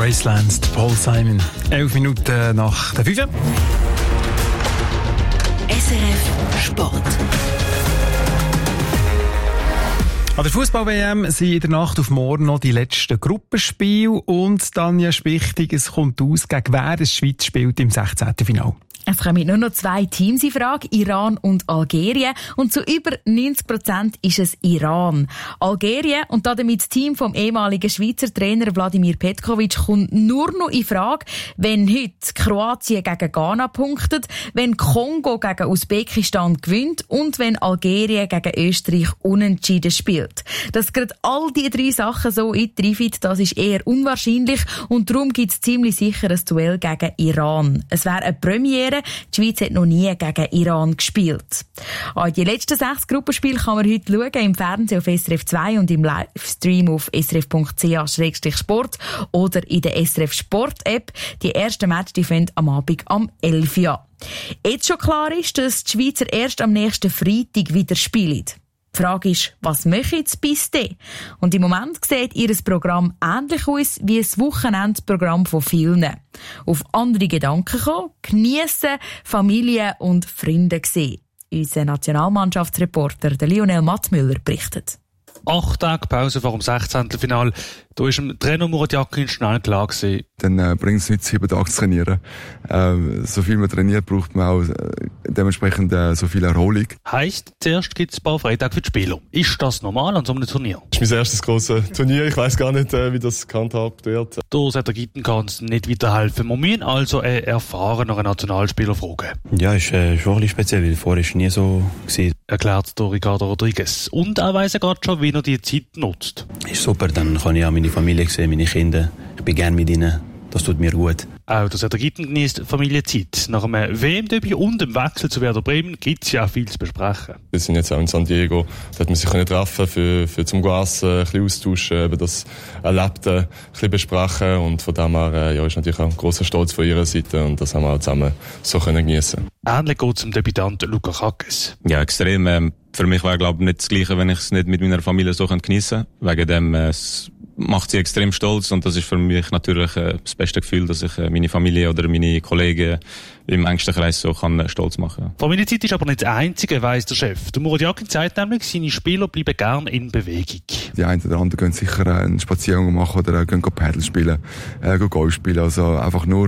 Graceland, Paul Simon. 11 Minuten nach der 5. SRF Sport. An der Fußball-WM sind in der Nacht auf morgen noch die letzten Gruppenspiele und Tanja Spichtig, es kommt aus, gegen wer die Schweiz spielt im 16. Finale. Es kommen nur noch 2 Teams in Frage, Iran und Algerien. Und zu über 90% ist es Iran. Algerien und damit das Team vom ehemaligen Schweizer Trainer Wladimir Petkovic kommt nur noch in Frage, wenn heute Kroatien gegen Ghana punktet, wenn Kongo gegen Usbekistan gewinnt und wenn Algerien gegen Österreich unentschieden spielt. Dass gerade all die 3 Sachen so eintreffen, das ist eher unwahrscheinlich und darum gibt es ziemlich sicher ein Duell gegen Iran. Es wäre eine Premiere. Die Schweiz hat noch nie gegen Iran gespielt. An die letzten 6 Gruppenspiele kann man heute schauen, im Fernsehen auf SRF 2 und im Livestream auf srf.ch/sport oder in der SRF Sport App. Die ersten Match finden am Abend am 11 Uhr. Jetzt schon klar ist, dass die Schweizer erst am nächsten Freitag wieder spielen. Die Frage ist, was machen sie bis dann? Und im Moment sieht ihr Programm ähnlich aus wie das Wochenendprogramm von vielen. Auf andere Gedanken kommen, geniessen, Familie und Freunde sehen. Unser Nationalmannschaftsreporter Lionel Mattmüller berichtet. 8 Tage Pause vor dem 16. Finale. Da ist dem Trainer Murat Yakin schnell klar gewesen. Dann bringt es nicht, 7 Tage zu trainieren. So viel man trainiert, braucht man auch dementsprechend so viel Erholung. Heisst, zuerst gibt es ein paar Freitage für die Spieler. Ist das normal an so einem Turnier? Das ist mein erstes grosses Turnier. Ich weiss gar nicht, wie das gehandhabt wird. Da sagt der Gitten kann uns nicht weiterhelfen. Wir müssen also einen erfahrenen Nationalspieler fragen. Ja, ist schon ein bisschen speziell, weil vorher ist nie so gewesen. Erklärt der Ricardo Rodriguez. Und er weiss gerade schon, wie er die Zeit nutzt. Ist super, dann kann ich auch meine Familie sehen, meine Kinder. Ich bin gerne mit ihnen. Das tut mir gut. Auch der Gitten genießt Familienzeit. Nach einem WM-Debüt und dem Wechsel zu Werder Bremen gibt es ja auch viel zu besprechen. Wir sind jetzt auch in San Diego. Da hat man sich treffen für zum Essen, ein bisschen austauschen, eben das Erlebte ein bisschen besprechen. Und von dem her ist natürlich auch ein grosser Stolz von ihrer Seite. Und das haben wir auch zusammen so geniessen. Ähnlich geht es zum Debütant Luka Kakes. Ja, extrem. Für mich wäre, glaube ich, nicht das Gleiche, wenn ich es nicht mit meiner Familie so geniessen könnte. Wegen dem macht sie extrem stolz und das ist für mich natürlich das beste Gefühl, dass ich meine Familie oder meine Kollegen im engsten Kreis so kann stolz machen. Familienzeit ist aber nicht das Einzige, weiss der Chef. Der Murat Yakin sagt nämlich, seine Spieler bleiben gern in Bewegung. Die einen oder anderen gehen sicher einen Spaziergang machen oder gehen Paddle spielen, gehen Golf spielen. Also einfach nur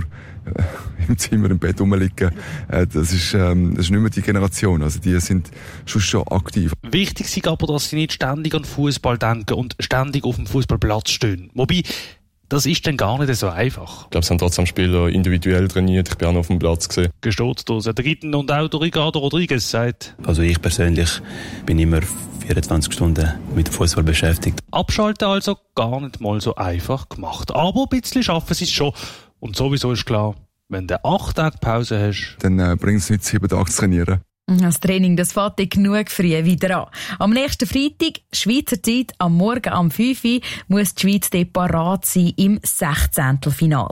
im Zimmer im Bett rumliegen. Das ist nicht mehr die Generation. Also die sind schon aktiv. Wichtig ist aber, dass sie nicht ständig an Fußball denken und ständig auf dem Fußballplatz stehen. Wobei, das ist dann gar nicht so einfach. Ich glaube, es haben trotzdem Spieler individuell trainiert. Ich bin auch noch auf dem Platz gesehen. Gesteht der Gitten und auch der Ricardo Rodriguez sagt. Also ich persönlich bin immer 24 Stunden mit dem Fußball beschäftigt. Abschalten also gar nicht mal so einfach gemacht. Aber ein bisschen schaffen sie es schon. Und sowieso ist klar, wenn du 8 Tage Pause hast, dann bringt es nicht, 7 Tage zu trainieren. Das Training, das fängt genug früh wieder an. Am nächsten Freitag, Schweizer Zeit, am Morgen am 5 Uhr, muss die Schweiz dort parat sein im 16. Finale.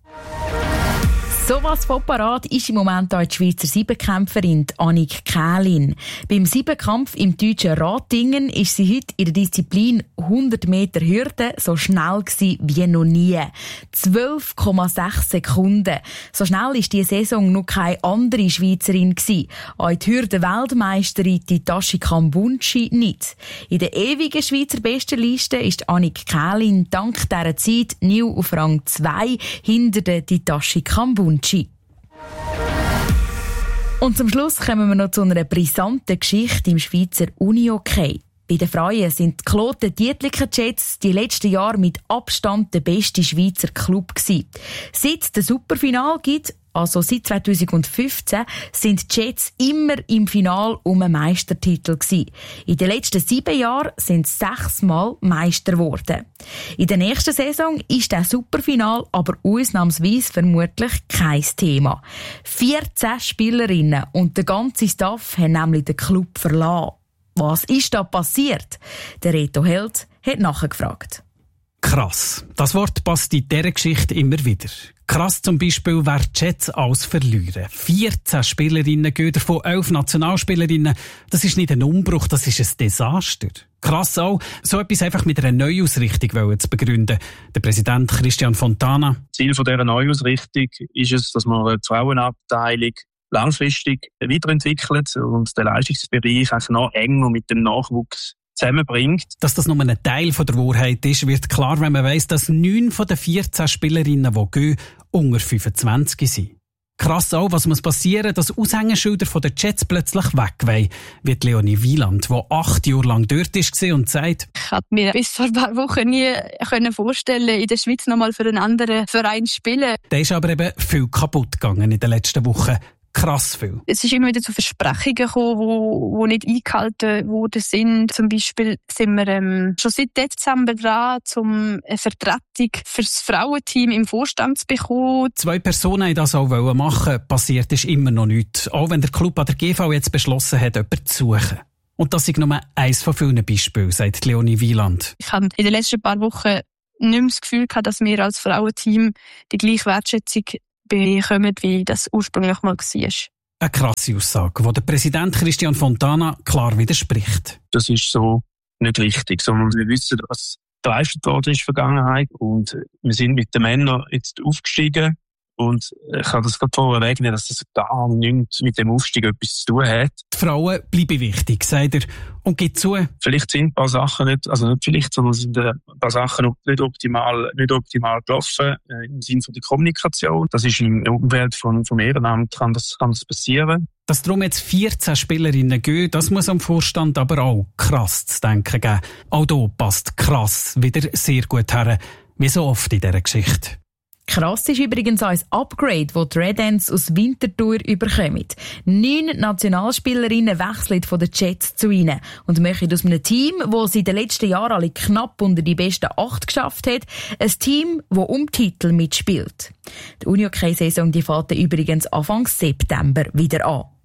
Sowas von parat ist im Moment auch die Schweizer Siebenkämpferin Annik Kählin. Beim Siebenkampf im deutschen Ratingen ist sie heute in der Disziplin 100 Meter Hürde so schnell gewesen wie noch nie. 12,6 Sekunden. So schnell ist diese Saison noch keine andere Schweizerin gewesen. Auch die Hürden-Weltmeisterin Titashi Kambunchi nicht. In der ewigen Schweizer Bestenliste ist Annik Kählin dank dieser Zeit new auf Rang 2 hinter der Titashi Kambunchi. Und zum Schluss kommen wir noch zu einer brisanten Geschichte im Schweizer Unihockey. Bei den Frauen sind die Kloten Dietliker Jets die letzten Jahre mit Abstand der beste Schweizer Club gewesen. Seit es das Superfinal gibt, also seit 2015, sind die Jets immer im Finale um einen Meistertitel gewesen. In den letzten 7 Jahren sind sie 6-mal Meister geworden. In der nächsten Saison ist das Superfinal aber ausnahmsweise vermutlich kein Thema. 14 Spielerinnen und der ganze Staff haben nämlich den Club verlassen. Was ist da passiert? Der Reto Held hat nachgefragt. Krass. Das Wort passt in dieser Geschichte immer wieder. Krass zum Beispiel, wer die Jets alles verlieren. 14 Spielerinnen gehen davon 11 Nationalspielerinnen. Das ist nicht ein Umbruch, das ist ein Desaster. Krass auch, so etwas einfach mit einer Neuausrichtung zu begründen. Der Präsident Christian Fontana. Ziel von dieser Neuausrichtung ist es, dass man die Frauenabteilung langfristig weiterentwickelt und den Leistungsbereich auch noch enger mit dem Nachwuchs zusammenbringt. Dass das nur ein Teil von der Wahrheit ist, wird klar, wenn man weiss, dass 9 von den 14 Spielerinnen, die gehen, unter 25 sind. Krass auch, was muss passieren, dass Aushängeschilder von den Jets plötzlich wegweihen, wie Leonie Wieland, die 8 Jahre lang dort war und sagt: Ich konnte mir bis vor ein paar Wochen nie vorstellen, in der Schweiz nochmal für einen anderen Verein zu spielen. Da ist aber eben viel kaputt gegangen in den letzten Wochen. Krass viel. Es ist immer wieder zu Versprechungen gekommen, die nicht eingehalten worden sind. Zum Beispiel sind wir schon seit Dezember dran, um eine Vertretung für das Frauenteam im Vorstand zu bekommen. 2 Personen haben das auch machen. Passiert ist immer noch nichts. Auch wenn der Club an der GV jetzt beschlossen hat, jemanden zu suchen. Und das ist nur eines von vielen Beispielen, sagt Leonie Wieland. Ich habe in den letzten paar Wochen nicht mehr das Gefühl gehabt, dass wir als Frauenteam die gleiche Wertschätzung bekommen, wie das ursprünglich mal war. Eine krasse Aussage, die der Präsident Christian Fontana klar widerspricht. Das ist so nicht richtig, sondern wir wissen, was geleistet worden ist in der Vergangenheit und wir sind mit den Männern jetzt aufgestiegen und ich kann das gerade vorwegnehmen, dass das gar nichts mit dem Aufstieg etwas zu tun hat. Die Frauen bleiben wichtig, sagt er, und gibt zu. Vielleicht sind ein paar Sachen nicht vielleicht, sondern sind ein paar Sachen nicht optimal gelaufen, im Sinne von der Kommunikation. Das ist im Umfeld vom Ehrenamt, kann das passieren. Dass darum jetzt 14 Spielerinnen gehen, das muss am Vorstand aber auch krass zu denken geben. Auch hier passt krass wieder sehr gut her, wie so oft in dieser Geschichte. Krass ist übrigens auch ein Upgrade, das die Red Ants aus Winterthur überkommen. 9 Nationalspielerinnen wechseln von den Jets zu ihnen und machen aus einem Team, das sie in den letzten Jahren alle knapp unter die besten 8 geschafft hat, ein Team, das um Titel mitspielt. Die Unihockey-Saison fängt übrigens Anfang September wieder an.